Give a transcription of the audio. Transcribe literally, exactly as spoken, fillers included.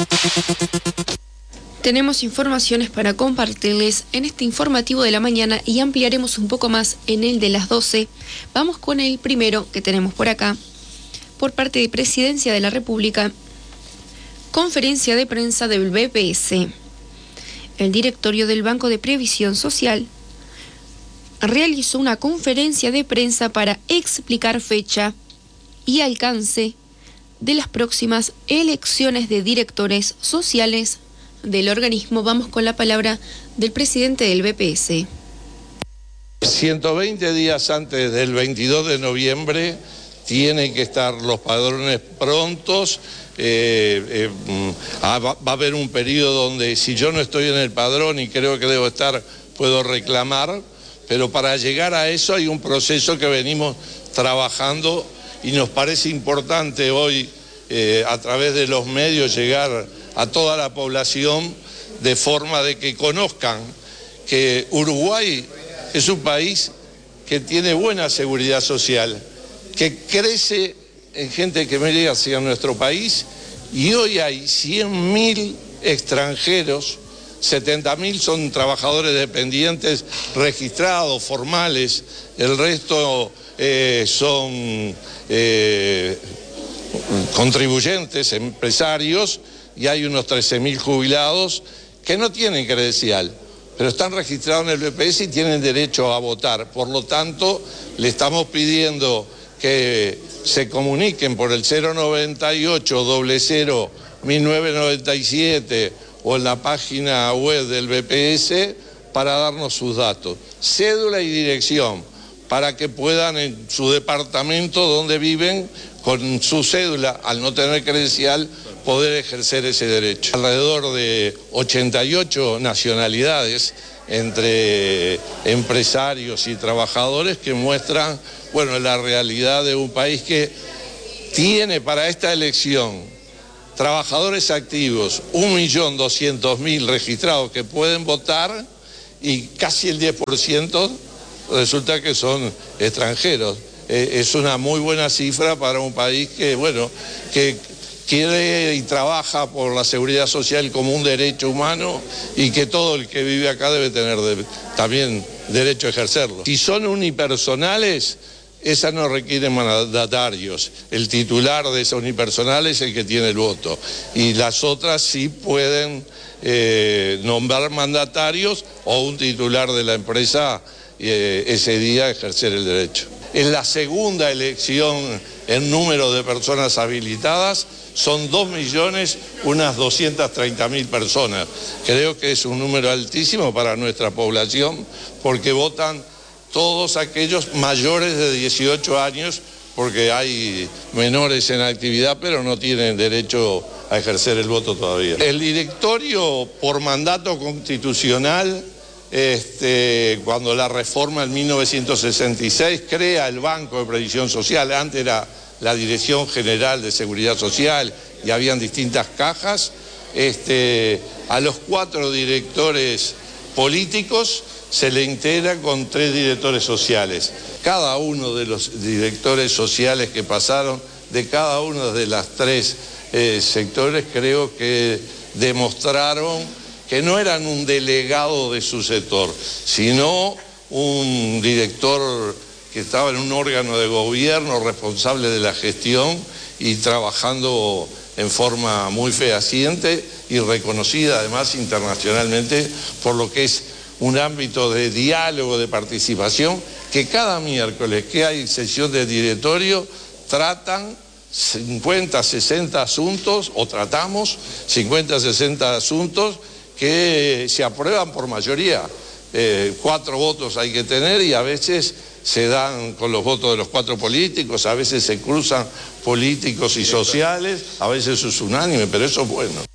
Tenemos informaciones para compartirles en este informativo de la mañana y ampliaremos un poco más en el de las doce. Vamos con el primero que tenemos por acá. Por parte de Presidencia de la República, conferencia de prensa del B P S. El directorio del Banco de Previsión Social realizó una conferencia de prensa para explicar fecha y alcance de las próximas elecciones de directores sociales del organismo. Vamos con la palabra del presidente del B P S. ciento veinte días antes del veintidós de noviembre tienen que estar los padrones prontos. Eh, eh, ah, va, va a haber un periodo donde si yo no estoy en el padrón y creo que debo estar, puedo reclamar, pero para llegar a eso hay un proceso que venimos trabajando y nos parece importante hoy eh, a través de los medios llegar a toda la población de forma de que conozcan que Uruguay es un país que tiene buena seguridad social, que crece en gente que viene hacia nuestro país y hoy hay cien mil extranjeros, setenta mil son trabajadores dependientes registrados, formales, el resto eh, son eh, contribuyentes, empresarios, y hay unos trece mil jubilados que no tienen credencial, pero están registrados en el B P S y tienen derecho a votar. Por lo tanto, le estamos pidiendo que se comuniquen por el cero noventa y ocho, cero cero, mil novecientos noventa y siete o en la página web del B P S para darnos sus datos, cédula y dirección, para que puedan en su departamento donde viven, con su cédula, al no tener credencial, poder ejercer ese derecho. Alrededor de ochenta y ocho nacionalidades entre empresarios y trabajadores que muestran, bueno, la realidad de un país que tiene para esta elección trabajadores activos, un millón doscientos mil registrados que pueden votar y casi el diez por ciento resulta que son extranjeros. Eh, es una muy buena cifra para un país que, bueno, que quiere y trabaja por la seguridad social como un derecho humano y que todo el que vive acá debe tener de, también derecho a ejercerlo. Si son unipersonales, esas no requieren mandatarios. El titular de esa unipersonal es el que tiene el voto. Y las otras sí pueden eh, nombrar mandatarios o un titular de la empresa eh, ese día ejercer el derecho. Es la segunda elección en número de personas habilitadas, son dos millones, unas doscientas treinta mil personas. Creo que es un número altísimo para nuestra población porque votan todos aquellos mayores de dieciocho años, porque hay menores en actividad pero no tienen derecho a ejercer el voto todavía. El directorio por mandato constitucional, Este, cuando la reforma en mil novecientos sesenta y seis crea el Banco de Previsión Social, antes era la Dirección General de Seguridad Social y habían distintas cajas, este, a los cuatro directores políticos se le integra con tres directores sociales. Cada uno de los directores sociales que pasaron, de cada uno de las tres eh, sectores, creo que demostraron que no eran un delegado de su sector, sino un director que estaba en un órgano de gobierno responsable de la gestión y trabajando en forma muy fehaciente y reconocida además internacionalmente por lo que es un ámbito de diálogo, de participación, que cada miércoles que hay sesión de directorio tratan cincuenta, sesenta asuntos, o tratamos cincuenta, sesenta asuntos que se aprueban por mayoría. Eh, cuatro votos hay que tener y a veces se dan con los votos de los cuatro políticos, a veces se cruzan políticos y sociales, a veces es unánime, pero eso es bueno.